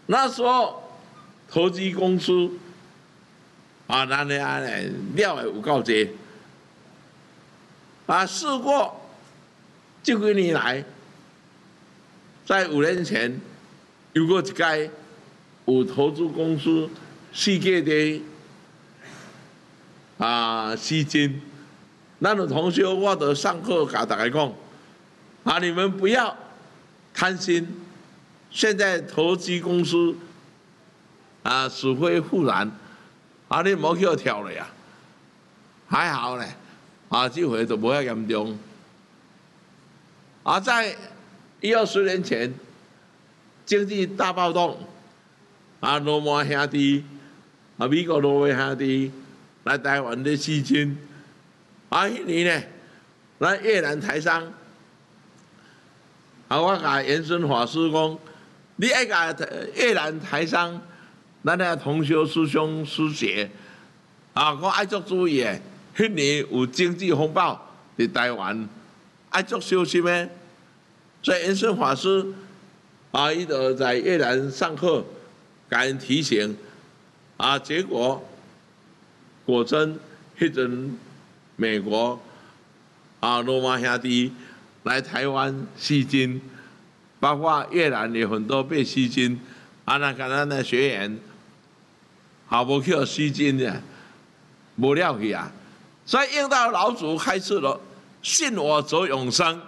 那时候投资公司啊，咱的安尼了的有够多，啊，试过这几年来，在5年前有过一届有投资公司世界的资金，咱的同学我都上课甲大家讲，啊，你们不要贪心，现在投资公司死灰复燃，啊，你唔好叫跳了呀，还好呢，这回就无遐严重。在10-20年前，经济大暴动，罗马兄弟，美国罗马兄弟来台湾的资金，迄年呢，咱越南台商，我甲延伸法师讲，你爱甲越南台商，咱的同修师兄师姐，我爱足注意的，迄年有经济风暴伫台湾，爱足小心的。所以延伸法师伊就在越南上课，给人提醒，结果果真迄阵美国罗马兄弟来台湾吸金，包括越南有很多被吸金，那跟咱的学员无去吸金的，无了去啊。所以应到老祖开示了，信我则永生。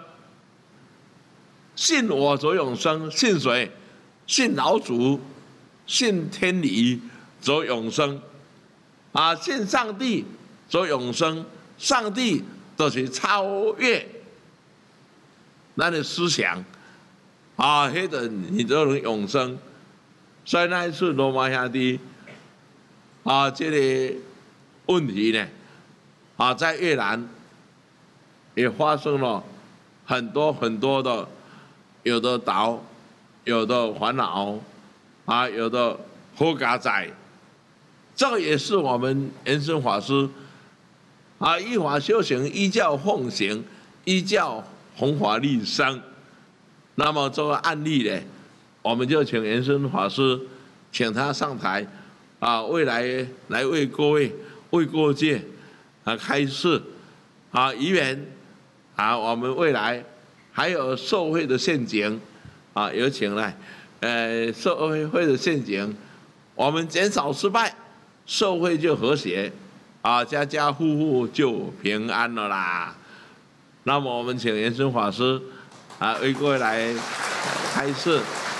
信我则永生，信谁？信老祖，信天理则永生，信上帝则永生。上帝就是超越咱的思想，迄个你就能永生。所以那一次罗马兄弟，这个问题呢，在越南也发生了很多很多的。有的倒，有的烦恼，有的活嘎仔，这个也是我们延伸法师依法修行，依教奉行，依教弘法利生。那么这个案例呢，我们就请延伸法师，请他上台未来来为各位、为各界开示以免我们未来。还有受贿的陷阱，有请来，受贿的陷阱，我们减少失败，受贿就和谐，家家户户就平安了啦。那么我们请延伸法师为各位来开示。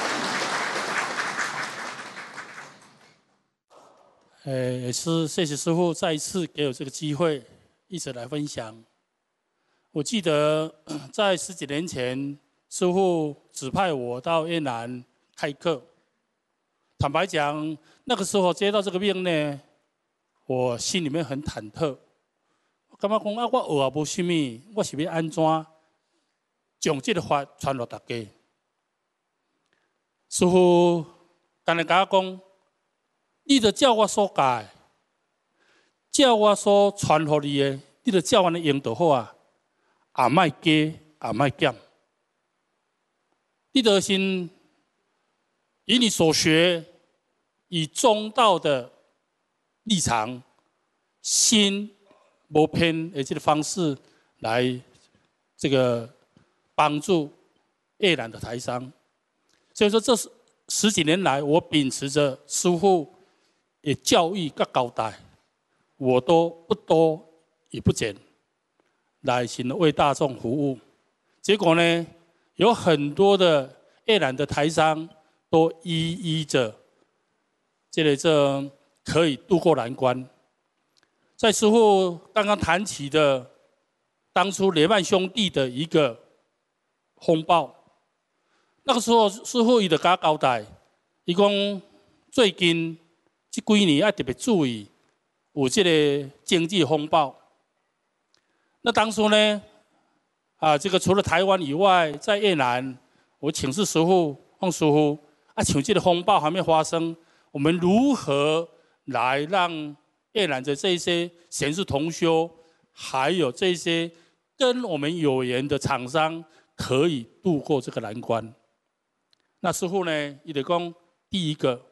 也是谢谢师父再一次给我这个机会，一起来分享。我记得在10几年前，师父指派我到越南开课。坦白讲，那个时候接到这个命呢，我心里面很忐忑。我感觉讲我学也无什么，我是要安怎将这个法传给大家？师父刚才甲我讲，你就照我所教，照我所传给你的，你就照安尼用就好啊。也莫加，也莫减。你就先以你所学，以中道的立场，心无偏的这个方式来这个帮助越南的台商。所以说，这10几年来，我秉持着师父的教育跟交代，我都不多也不减。来行为大众服务，结果呢，有很多的越南的台商都依着这可以渡过难关。在师父刚刚谈起的当初雷曼兄弟的一个风暴，那个时候师父伊就甲我交代，伊讲最近这几年要特别注意有这个经济风暴。那当初呢，这个除了台湾以外，在越南，我请示师父，问师父，像这个风暴还没发生，我们如何来让越南的这些贤士同修，还有这些跟我们有缘的厂商，可以度过这个难关？那师父呢，伊就讲， 第一个，